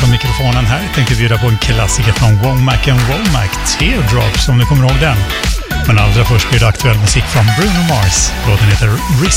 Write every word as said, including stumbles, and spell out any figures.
från mikrofonen här. Jag tänkte bjuda på en klassiker från Womack and Womack, Teardrops, om ni kommer ihåg den. Men allra först blir det aktuell musik från Bruno Mars. Låten heter Risk.